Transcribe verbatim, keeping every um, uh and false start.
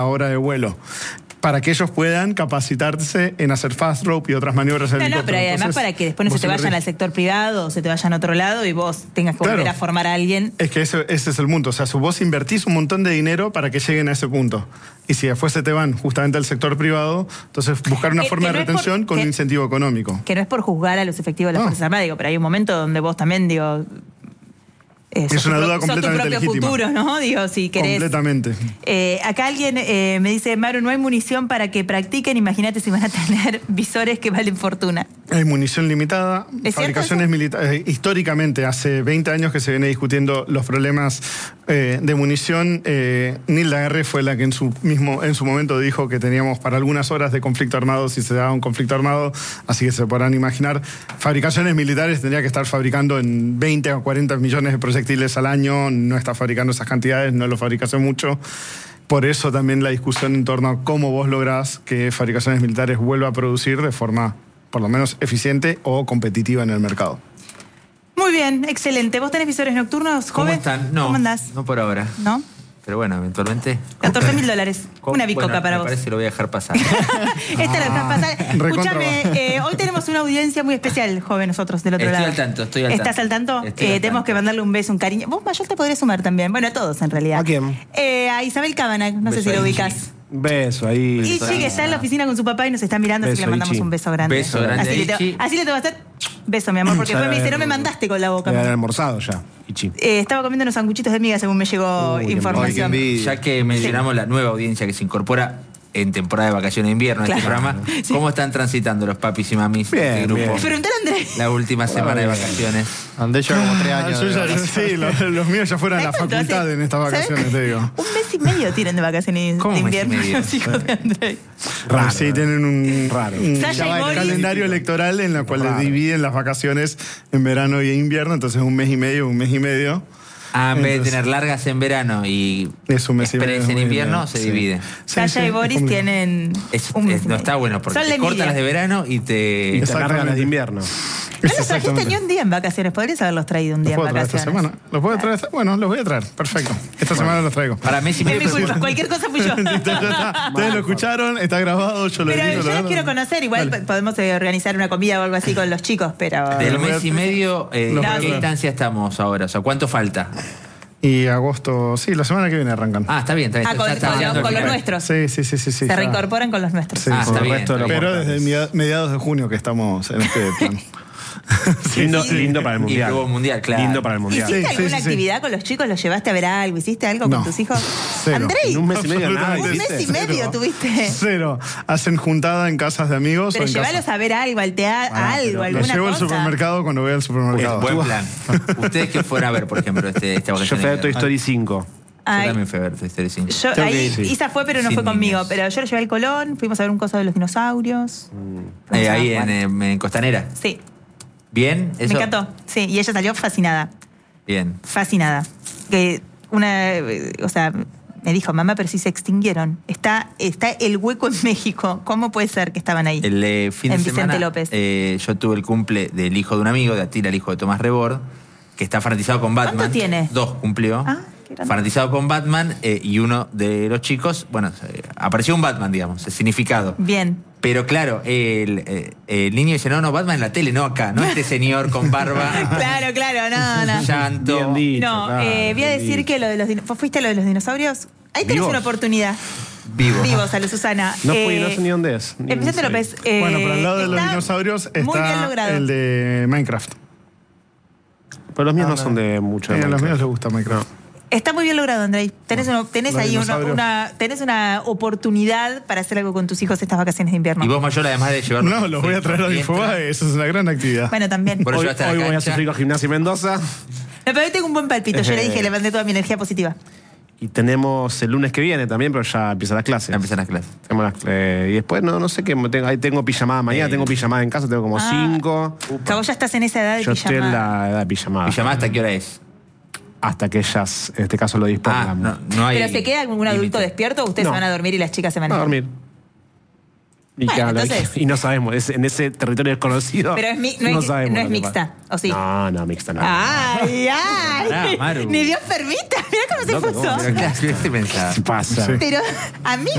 hora de vuelo, para que ellos puedan capacitarse en hacer fast rope y otras maniobras. No, no, pero además Entonces, para que después no se te vayan al sector privado o se te vayan a otro lado y vos tengas que volver Claro. a formar a alguien. Es que ese, ese es el punto. O sea, vos invertís un montón de dinero para que lleguen a ese punto. Y si después se te van justamente al sector privado, entonces buscar una Que- forma que de no es por- retención con que- un incentivo económico. Que no es por juzgar a los efectivos de las No. Fuerzas Armadas, digo, pero hay un momento donde vos también, digo... eh, sos Es una tu duda pro- sos tu completamente propio legítima. futuro, ¿no? Digo, si querés... Completamente. Eh, acá alguien eh, me dice, Maru, no hay munición para que practiquen, imagínate si van a tener visores que valen fortuna. Hay munición limitada, ¿Es fabricaciones militares. Históricamente, hace veinte años que se viene discutiendo los problemas eh, de munición. Eh, Neil Daguerre fue la que en su, mismo, en su momento dijo que teníamos para algunas horas de conflicto armado si se daba un conflicto armado, así que se podrán imaginar. Fabricaciones militares tendría que estar fabricando en veinte o cuarenta millones de proyectiles al año, no está fabricando esas cantidades, no lo fabrica hace mucho. Por eso también la discusión en torno a cómo vos lográs que fabricaciones militares vuelva a producir de forma por lo menos eficiente o competitiva en el mercado. Muy bien, excelente. ¿Vos tenés visores nocturnos, ¿Cómo joven? están? No, ¿Cómo andás? no por ahora. ¿No? Pero bueno, eventualmente. catorce mil dólares. ¿Cómo? Una bicoca Bueno, para me vos. parece que lo voy a dejar pasar. Esta la dejás pasar. recontra Escúchame, va. eh, hoy tenemos una audiencia muy especial, joven, nosotros del otro Estoy lado. al tanto, estoy al ¿Estás tanto. al tanto? Estoy Eh, al tenemos tanto. que mandarle un beso, un cariño. Vos, Mayor, te podrías sumar también. Bueno, a todos en realidad. ¿A quién? Eh, a Isabel Cabanag, no sé Beso si lo a ubicas. Ichi. Beso ahí. Y sí, que está en la oficina con su papá y nos está mirando, así que Beso, le mandamos Ichi. un beso grande. Beso grande, así, le te, Ichi. así le te va a hacer beso, mi amor, porque Ya después me dice, debe- no me mandaste con la boca. Debe haber mamá". almorzado ya, Ichi. Eh, estaba comiendo unos sanguchitos de miga según me llegó Uy, qué información. envidia. Ya que mencionamos la nueva audiencia que se incorpora en temporada de vacaciones de invierno a este Claro. programa, Sí. ¿cómo están transitando los papis y mamis de Bien, este grupo? bien. Preguntale a Andrés. La última semana de bien. vacaciones. Andé yo como tres Ah, años. yo de ya- vacaciones. sí, los, los míos ya fueron a la ¿Sabés cuánto facultad hace? en estas ¿Sabés? vacaciones, te digo. Un mes y medio tienen de vacaciones ¿Cómo de un mes y invierno medio? los hijos de Andrés. Raro, Sí, eh. tienen un, Raro. un Sasha y Boris. calendario electoral en el cual Raro. dividen las vacaciones en verano y invierno, entonces un mes y medio, un mes y medio. Ah, en vez de Entonces- tener largas en verano y Es un mes y medio, express en un mes y invierno, medio, se sí. divide. Sí, Sasha sí, y Boris completo. tienen Es- un mes es- y no medio. está bueno porque Son la te cortan envidia. las de verano y Y te... te Exactamente. largan las de invierno. No los trajiste Exactamente. ni un día en vacaciones. Podrías haberlos traído un día ¿Los en puedo traer esta vacaciones. semana? ¿Los puedo traer esta? Bueno, los voy a traer. Perfecto. Esta semana los traigo. Para mes y Es medio. mi culpa. Cualquier cosa fui yo. Ya está. Ustedes lo escucharon, está grabado, yo lo Pero edito, yo lo los quiero conocer. Igual Dale. podemos eh, organizar una comida o algo así con los chicos, pero... Del Lo voy a- mes y medio, eh, lo ¿en voy a qué traer. instancia estamos ahora? O sea, ¿cuánto falta? Y agosto, sí, la semana que viene arrancan. Ah, está bien, está bien. Ah, Ya con, está con- llegando al con los final. nuestros. Sí, sí, sí, sí. sí Se ya. reincorporan con los nuestros. Sí, Ah, con está el bien, resto de los está Pero bien. desde media- mediados de junio que estamos en este plan. Lindo, sí. lindo para el Y mundial. hubo mundial, claro. Lindo para el mundial. ¿Hiciste Sí, alguna sí, sí, sí. actividad con los chicos? ¿Los llevaste a ver algo? ¿Hiciste algo No. con tus hijos? Cero. Andrei, En un mes y medio nada. Absolutamente un mes y ¿hiciste? medio cero. tuviste. Cero. Hacen juntada en casas de amigos Pero o en llévalos casa. a ver algo, al teatro, Ah, algo, pero alguna Los llevo al cosa. supermercado cuando voy al supermercado. Buen plan. ¿Ustedes qué fueron a ver, por ejemplo, este, esta Yo vacación? fui a de Toy invierno? Story cinco. Yo Ay, también fui a ver Toy Story cinco. yo, Tengo que ahí, ir, sí. Isa fue, pero no Sin fue conmigo. niños. Pero yo lo llevé al Colón, fuimos a ver un coso de los dinosaurios. Fuimos Eh, a ahí jugar. en, eh, en Costanera. Sí, ¿Bien? ¿Eso? me encantó. Sí, y ella salió fascinada. Bien. Fascinada. Que una, eh, o sea, me dijo, mamá, pero si se extinguieron. Está, está el hueco en México. ¿Cómo puede ser que estaban ahí? El eh, fin En de Vicente semana López. eh, yo tuve el cumple del hijo de un amigo, de Atila, el hijo de Tomás Rebord, que está fanatizado con Batman. ¿Cuánto tiene? Dos cumplió. Ah, qué grande. Fanatizado con Batman eh, y uno de los chicos, bueno, eh, apareció un Batman, digamos, el significado. Bien. Pero claro, el, eh, el niño dice, no, no, Batman en la tele, no acá, no este señor con barba. Claro, claro, no, no. Llanto. Bien dicho, No, claro, eh, voy a bien decir dicho. que lo de los dino- ¿Vos fuiste a lo de los dinosaurios? Ahí tenés ¿Vivos? una oportunidad. Vivo. Vivos, a lo Susana. No fui, Eh, no sé ni dónde es. Ni- En Vicente no sé. López. eh, Bueno, pero al lado de los está dinosaurios muy bien está logrado. el de Minecraft. Pero los míos Ah, no no. son de mucho. Eh, de a los Minecraft. míos les gusta Minecraft. Está muy bien logrado, Andrei. Tenés, uno- tenés Los ahí una, dinosaurios. una- tenés una oportunidad para hacer algo con tus hijos estas vacaciones de invierno. Y vos, Mayor, además de llevar... No, los voy a traer a Infobae, eso es una gran actividad. Bueno, también. Por No, eso Hoy, hasta la hoy voy a cancha. sufrir con Gimnasia y Mendoza. pero hoy tengo un buen palpito. Yo le Eh. dije, le mandé toda mi energía positiva. Y tenemos el lunes que viene también, pero ya empiezan las clases. Ya empiezan las clases. Tenemos las- eh, y después, no, no sé qué. Tengo, ahí tengo pijamada mañana, Eh. tengo pijamada en casa, tengo como Ah. cinco. Que vos ya estás en esa edad de Yo estoy en pijama. la edad de pijamada. ¿Pijamada hasta qué hora es? Hasta que ellas, en este caso, lo Ah, dispongan. no, no hay... ¿Pero se queda algún adulto límite. despierto o ustedes No. se van a dormir y las chicas se van a a dormir. Y, Bueno, claro, entonces- y no sabemos, es, en ese territorio desconocido. Pero es mi- no es- sabemos no es lo que mixta, pasa. ¿o sí? No, no, mixta no. ¡Ay, ay! Pará, Maru. Ni Dios permita. Mira cómo se No, pero puso. ¿cómo? Pero claro, ¿qué pensás? ¿Qué pasa? Sí. Pero a mí